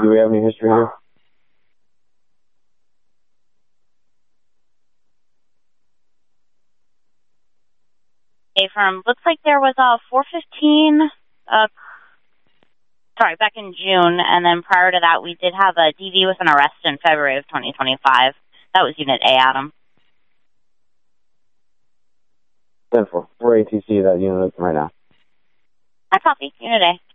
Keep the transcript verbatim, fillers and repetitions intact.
do we have any history here? A firm. Looks like there was a four fifteen, uh, sorry, back in June, and then prior to that, we did have a D V with an arrest in February of twenty twenty-five. That was Unit A, Adam. ten four. We're A T C that unit right now. I copy. Unit A.